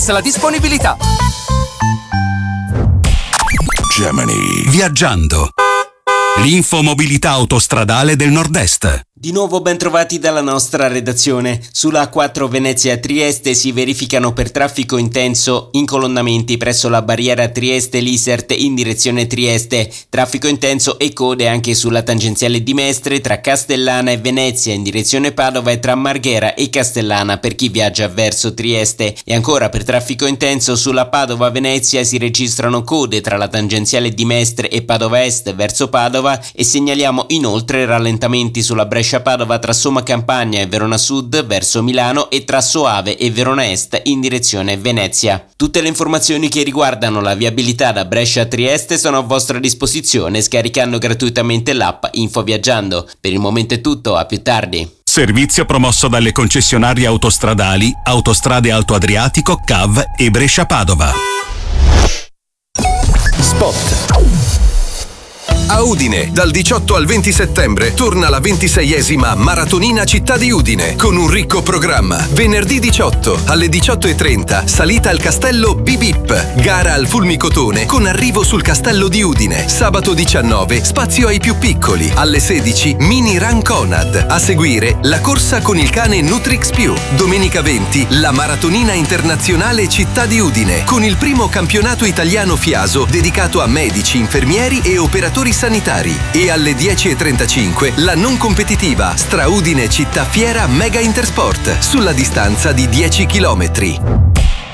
la disponibilità. Gemini. Viaggiando. L'infomobilità autostradale del Nord-Est. Di nuovo ben trovati dalla nostra redazione. Sulla A4 Venezia-Trieste si verificano per traffico intenso incolonnamenti presso la barriera Trieste-Lisert in direzione Trieste. Traffico intenso e code anche sulla tangenziale di Mestre tra Castellana e Venezia in direzione Padova e tra Marghera e Castellana per chi viaggia verso Trieste. E ancora per traffico intenso sulla Padova-Venezia si registrano code tra la tangenziale di Mestre e Padova Est verso Padova e segnaliamo inoltre rallentamenti sulla Brescia-Padova tra Somma Campagna e Verona Sud verso Milano e tra Soave e Verona Est in direzione Venezia. Tutte le informazioni che riguardano la viabilità da Brescia a Trieste sono a vostra disposizione scaricando gratuitamente l'app InfoViaggiando. Per il momento è tutto, a più tardi. Servizio promosso dalle concessionarie autostradali Autostrade Alto Adriatico, CAV e Brescia-Padova. Spot. A Udine, dal 18 al 20 settembre, torna la 26esima Maratonina Città di Udine, con un ricco programma. Venerdì 18, alle 18:30, salita al castello Bip, gara al Fulmicotone, con arrivo sul castello di Udine. Sabato 19, spazio ai più piccoli. Alle 16, mini run Conad. A seguire, la corsa con il cane Nutrix Più. Domenica 20, la Maratonina Internazionale Città di Udine, con il primo campionato italiano FIASO dedicato a medici, infermieri e operatori sanitari. E alle 10:35 la non competitiva Straudine Città Fiera Mega Intersport sulla distanza di 10 km.